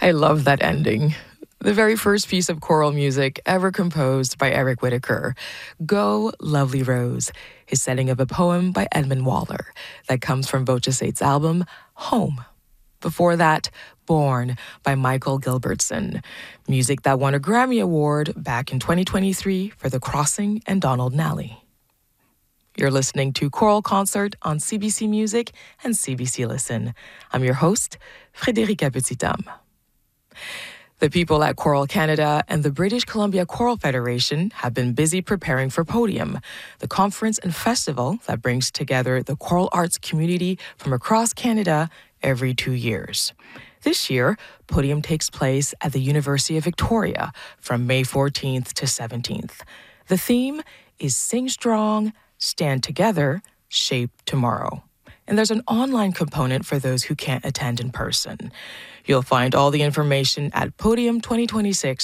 I love that ending. The very first piece of choral music ever composed by Eric Whitacre, Go, Lovely Rose, his setting of a poem by Edmund Waller that comes from Voce Eight's album, Home. Before that, Born by Michael Gilbertson, music that won a Grammy Award back in 2023 for The Crossing and Donald Nally. You're listening to Choral Concert on CBC Music and CBC Listen. I'm your host, Frédérica Petit-Homme. The people at Choral Canada and the British Columbia Choral Federation have been busy preparing for Podium, the conference and festival that brings together the choral arts community from across Canada every 2 years. This year, Podium takes place at the University of Victoria from May 14th to 17th. The theme is Sing Strong, Stand Together, Shape Tomorrow. And there's an online component for those who can't attend in person. You'll find all the information at podium2026